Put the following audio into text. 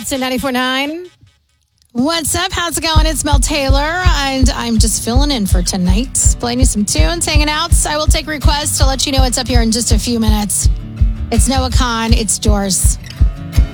Boston 94.9. What's up? How's it going? It's Mel Taylor, and I'm just filling in for tonight. Playing you some tunes, hanging out. I will take requests to let you know what's up here in just a few minutes. It's Noah Khan. It's Doors.